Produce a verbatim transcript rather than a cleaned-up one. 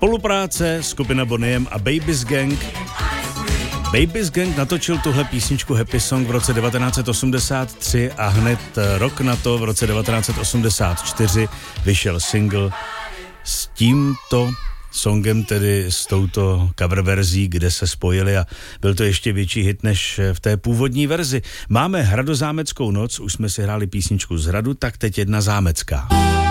Spolupráce skupina Boney M a Baby's Gang. Baby's Gang natočil tuhle písničku Happy Song v roce devatenáct set osmdesát tři a hned rok na to, v roce devatenáct set osmdesát čtyři, vyšel single s tímto songem, tedy s touto cover verzí, kde se spojili a byl to ještě větší hit než v té původní verzi. Máme Hradozámeckou noc, už jsme si hráli písničku z Hradu, tak teď jedna zámecká.